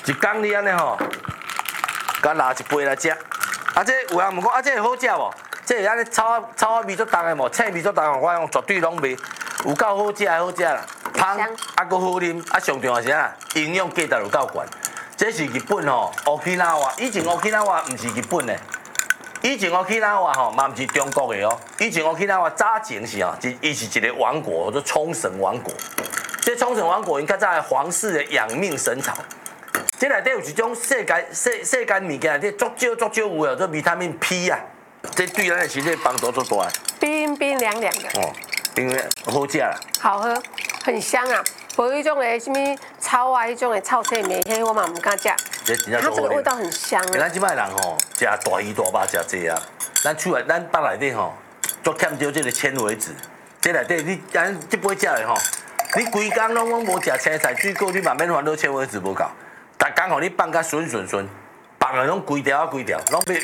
一缸你安尼吼，甲拿一杯来食。啊，这有人问讲，啊，这会好食无？这安尼草仔味足重的无？青味足重的，我讲绝对拢袂，有够好食的好食啦，香啊，搁好啉，啊，上重要是啥？营养价值有够悬。这是日本吼，Okinawa，以前Okinawa唔是日本的，以前Okinawa吼嘛唔是中国的哦，以前Okinawa早前是哦，伊是一个王国，叫做冲绳王国。这冲绳王国因较早系皇室的养命神草。这内底有一种世间物件内底足少有哦，做维他命 P 啊，这对咱的身体帮助足大。 冰冰凉凉的。 哦，因为好食啦。 好喝，很香啊。无迄种的什么草啊，迄种的草色面，迄我嘛唔敢食。它这个味道很香啊。 咱即摆人吼，食大鱼大肉食济啊，咱腹内底吼，足欠少这个纤维质。这内底咱即杯食的吼，你规工拢无食青菜水果，你嘛免烦恼纤维质无够。逐工互你放甲顺，放的拢规条，拢要